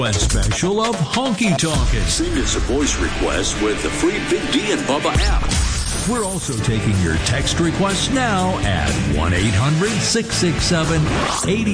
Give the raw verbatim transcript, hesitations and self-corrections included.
A special of Honky Tonkin'. Send us a voice request with the free Big D and Bubba app. We're also taking your text requests now at one eight hundred six six seven eight